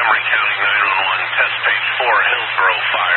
Montgomery County 911, test page 4, Hillsborough Fire.